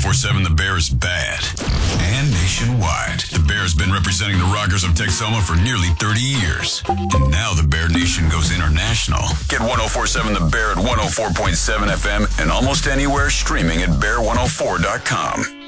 1047 The Bear is bad. And nationwide. The Bear has been representing the Rockers of Texoma for nearly 30 years. And now the Bear Nation goes international. Get 1047 The Bear at 104.7 FM and almost anywhere streaming at bear104.com.